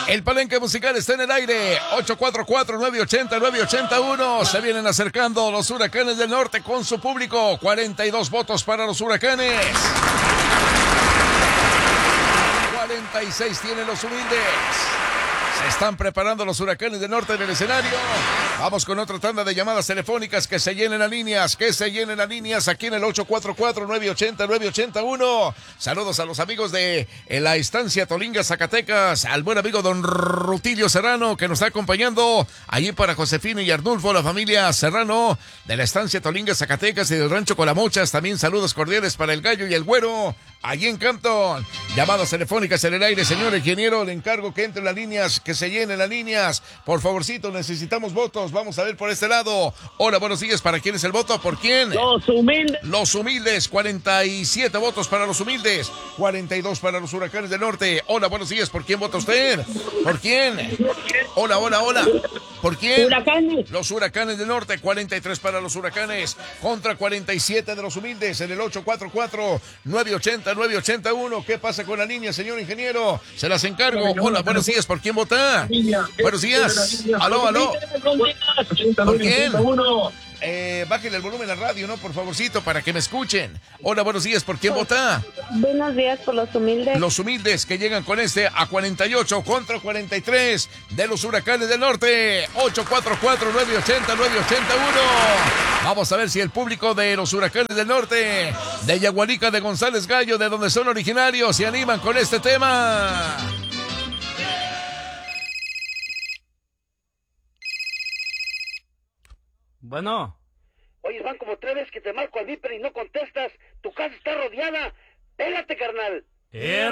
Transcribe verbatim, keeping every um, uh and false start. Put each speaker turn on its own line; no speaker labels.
El palenque musical está en el aire. ocho cuatro cuatro, nueve ocho cero, nueve ocho uno. Se vienen acercando los Huracanes del Norte con su público. cuarenta y dos votos para los Huracanes. cuarenta y seis tienen los Humildes. Se están preparando los Huracanes del Norte en el escenario. Vamos con otra tanda de llamadas telefónicas. Que se llenen las líneas, que se llenen las líneas aquí en el ocho cuatro cuatro, nueve ocho cero, nueve ocho uno. Saludos a los amigos de la estancia Tolinga, Zacatecas, al buen amigo don Rutilio Serrano que nos está acompañando allí para Josefina y Arnulfo, la familia Serrano de la estancia Tolinga, Zacatecas y del rancho Colamochas. También saludos cordiales para el Gallo y el Güero allí en Campton. Llamadas telefónicas en el aire, señor ingeniero, le encargo que entre las líneas, que se llenen las líneas. Por favorcito, necesitamos votos. Vamos a ver por este lado. Hola, buenos días. ¿Para quién es el voto? ¿Por quién?
Los Humildes.
Los Humildes. cuarenta y siete votos para los Humildes. cuarenta y dos para los Huracanes del Norte. Hola, buenos días. ¿Por quién vota usted? ¿Por quién? Hola, hola, hola. ¿Por quién?
Huracanes.
Los Huracanes del Norte. cuarenta y tres para los Huracanes. Contra cuarenta y siete de los Humildes. En el ocho cuatro cuatro, nueve ocho cero, nueve ocho uno. ¿Qué pasa con la línea, señor ingeniero? Se las encargo. Hola, buenos días. ¿Por quién vota? Buenos días. Aló, aló. ¿Por quién? Eh, bájale el volumen a la radio, ¿no? Por favorcito, para que me escuchen. Hola, buenos días. ¿Por quién vota?
Buenos días por los Humildes.
Los Humildes que llegan con este a cuarenta y ocho contra cuarenta y tres de los Huracanes del Norte. ocho cuatro cuatro, nueve ocho cero, nueve ocho uno. Vamos a ver si el público de los Huracanes del Norte, de Yagualica, de González Gallo, de donde son originarios, se animan con este tema.
Bueno.
Oye, van como tres veces que te marco al Viper y no contestas. Tu casa está rodeada. Pégate, carnal.
Eh.